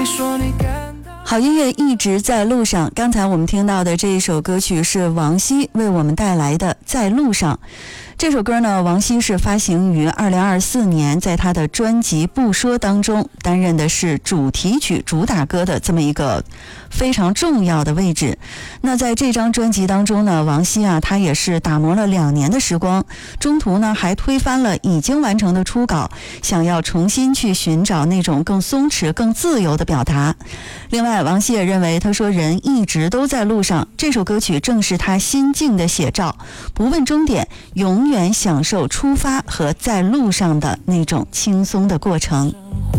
好音乐一直在路上。刚才我们听到的这一首歌曲是王晰为我们带来的《在路上》。这首歌呢，王晰是发行于2024年，在他的专辑《不说》当中担任的是主题曲主打歌的这么一个非常重要的位置。那在这张专辑当中呢，王晰他也是打磨了2年的时光，中途呢还推翻了已经完成的初稿，想要重新去寻找那种更松弛更自由的表达。另外王晰也认为，他说人一直都在路上，这首歌曲正是他心境的写照，不问终点，永远享受出发和在路上的那种轻松的过程。